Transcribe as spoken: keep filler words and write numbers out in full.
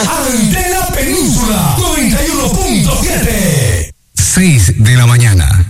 Antena Península noventa y uno punto siete. seis de la mañana.